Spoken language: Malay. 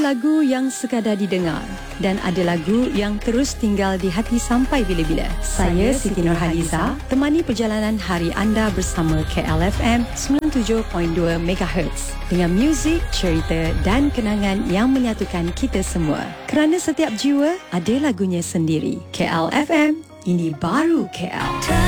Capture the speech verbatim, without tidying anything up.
lagu yang sekadar didengar dan ada lagu yang terus tinggal di hati sampai bila-bila. Saya Siti Nurhaliza, temani perjalanan hari anda bersama K L F M sembilan puluh tujuh perpuluhan dua megahertz dengan muzik, cerita dan kenangan yang menyatukan kita semua. Kerana setiap jiwa ada lagunya sendiri. K L F M, ini baru K L.